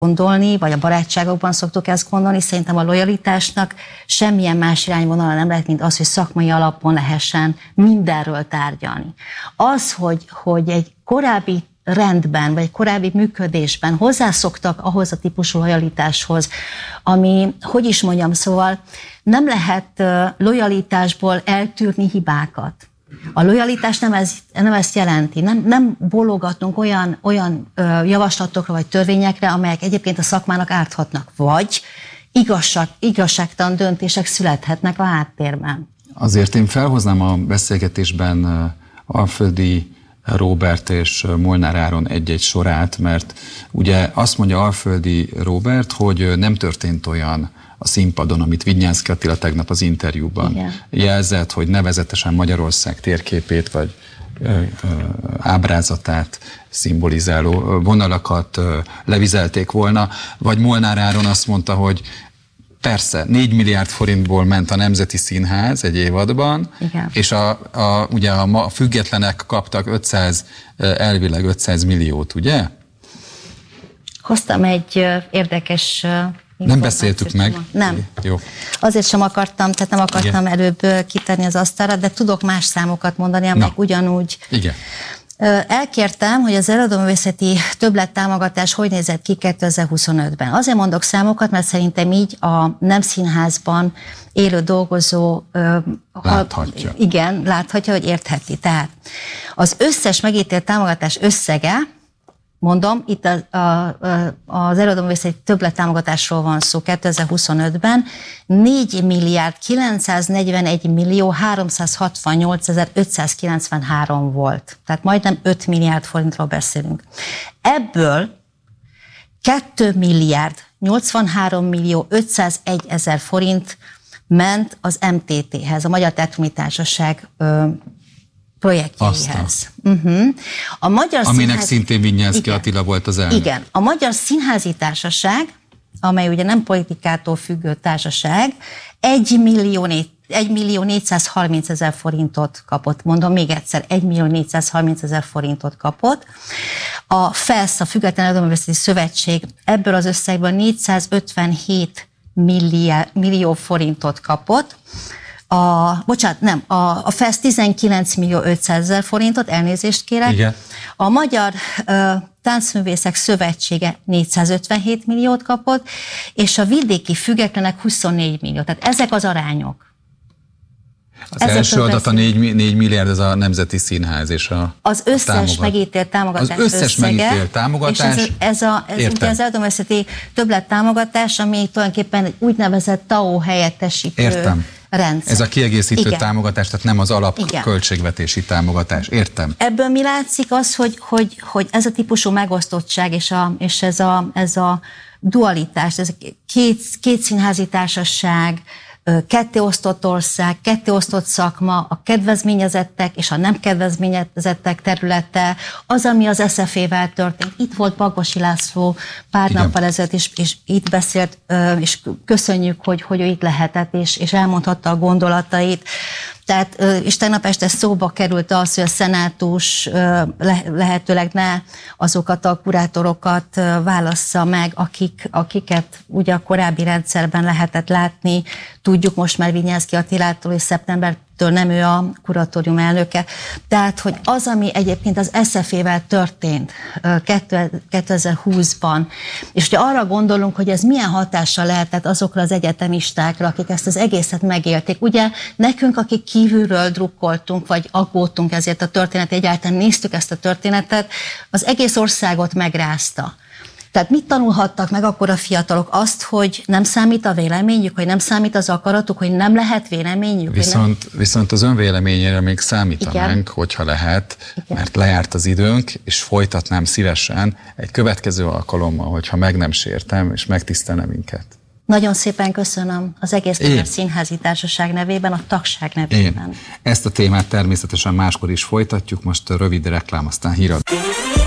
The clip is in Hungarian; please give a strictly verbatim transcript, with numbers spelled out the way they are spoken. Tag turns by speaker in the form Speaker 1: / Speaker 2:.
Speaker 1: gondolni, vagy a barátságokban szoktuk ezt gondolni. Szerintem a lojalitásnak semmilyen más irányvonala nem lehet, mint az, hogy szakmai alapon lehessen mindenről tárgyalni. Az, hogy, hogy egy korábbi rendben, vagy korábbi működésben hozzászoktak ahhoz a típusú lojalitáshoz, ami, hogy is mondjam, szóval nem lehet lojalitásból eltűrni hibákat. A lojalitás nem, ez, nem ezt jelenti. Nem, nem bologatunk olyan, olyan ö, javaslatokra vagy törvényekre, amelyek egyébként a szakmának árthatnak. Vagy igazság, igazságtalan döntések születhetnek a háttérben.
Speaker 2: Azért én felhoznám a beszélgetésben Alföldi Róbert és Molnár Áron egy-egy sorát, mert ugye azt mondja Alföldi Róbert, hogy nem történt olyan a színpadon, amit Vidnyánszky Attila tegnap az interjúban Igen. jelzett, hogy nevezetesen Magyarország térképét vagy ö, ö, ábrázatát szimbolizáló vonalakat ö, levizelték volna, vagy Molnár Áron azt mondta, hogy persze, négy milliárd forintból ment a Nemzeti Színház egy évadban, Igen. és a, a, ugye a, a függetlenek kaptak ötszáz, elvileg ötszáz milliót, ugye?
Speaker 1: Hoztam egy érdekes...
Speaker 2: Nem beszéltük meg?
Speaker 1: Nem.
Speaker 2: Jó.
Speaker 1: Azért sem akartam, tehát nem akartam Igen. előbb kitenni az asztalra, de tudok más számokat mondani, amelyek Na. ugyanúgy... Igen. Elkértem, hogy az előadóművészeti többlettámogatás hogy nézett ki kétezer-huszonötben. Azért mondok számokat, mert szerintem így a nem színházban élő dolgozó
Speaker 2: láthatja.
Speaker 1: Ha, igen, láthatja, hogy értheti. Tehát az összes megítélt támogatás összege, mondom, itt a, a, az előadóművészeti többlettámogatásról van szó kétezer-huszonötben, négy milliárd kilencszáznegyvenegy millió háromszázhatvannyolcezer-ötszázkilencvenhárom volt. Tehát majdnem öt milliárd forintról beszélünk. Ebből két milliárd nyolcvanhárom millió ötszázegy ezer forint ment az em té té-hez, a Magyar Teátrumi Társaság projektjeihez. Uh-huh. A Magyar
Speaker 2: Aminek
Speaker 1: Színház...
Speaker 2: szintén Vidnyánszky Attila volt az elnök.
Speaker 1: Igen. A Magyar Színházi Társaság, amely ugye nem politikától függő társaság, egy millió négyszázharminc ezer forintot kapott. Mondom még egyszer, egy millió négyszázharminc ezer forintot kapott. A FESZ, a Független Előadóművészeti Szövetség ebből az összegből négyszázötvenhét millió forintot kapott. A, bocsánat, nem, a, a FESZ tizenkilenc millió ötszáz ezer forintot, elnézést kérek. Igen. A Magyar uh, Táncművészek Szövetsége négyszázötvenhét milliót kapott, és a vidéki függetlenek huszonnégy millió. Tehát ezek az arányok.
Speaker 2: Az ezek első adat a négy milliárd, ez a Nemzeti Színház és a
Speaker 1: Az összes támogat... megítélt támogatás
Speaker 2: Az összes
Speaker 1: összege,
Speaker 2: megítélt támogatás. És
Speaker 1: ez, ez, a, ez ugye az előadóművészeti többlettámogatás, ami tulajdonképpen egy úgynevezett té á o helyettesítő
Speaker 2: Értem.
Speaker 1: rendszer.
Speaker 2: Ez a kiegészítő
Speaker 1: Igen.
Speaker 2: támogatás, tehát nem az alapköltségvetési támogatás. Értem.
Speaker 1: Ebből mi látszik az, hogy, hogy, hogy ez a típusú megosztottság és, a, és ez, a, ez a dualitás, ez a két, két színházi társaság, kettéosztott ország, kettéosztott szakma, a kedvezményezettek és a nem kedvezményezettek területe, az, ami az es ef é-vel történt. Itt volt Bagbosi László pár Igen. nappal ezelőtt, és, és itt beszélt, és köszönjük, hogy, hogy ő itt lehetett, és, és elmondhatta a gondolatait. Tehát, és tegnap este szóba került az, hogy a szenátus lehetőleg ne azokat a kurátorokat válassza meg, akik, akiket ugye a korábbi rendszerben lehetett látni. Tudjuk most már Vidnyánszky Attilától, és szeptembertől nem ő a kuratórium elnöke. Tehát, hogy az, ami egyébként az es ef é-vel történt kétezer-húszban, és ugye arra gondolunk, hogy ez milyen hatással lehetett azokra az egyetemistákra, akik ezt az egészet megélték. Ugye nekünk, akik kívülről drukkoltunk, vagy aggódtunk ezért a történet, egyáltalán néztük ezt a történetet, az egész országot megrázta. Tehát mit tanulhattak meg akkor a fiatalok? Azt, hogy nem számít a véleményük, hogy nem számít az akaratuk, hogy nem lehet véleményük?
Speaker 2: Viszont, viszont az önvéleményére még számítanánk, Igen. hogyha lehet, Igen. mert lejárt az időnk, és folytatnám szívesen egy következő alkalommal, hogyha meg nem sértem, és megtisztelne minket.
Speaker 1: Nagyon szépen köszönöm az egész Magyar Színházi Társaság nevében, a tagság nevében.
Speaker 2: Én. Ezt a témát természetesen máskor is folytatjuk, most rövid reklám, aztán hírad.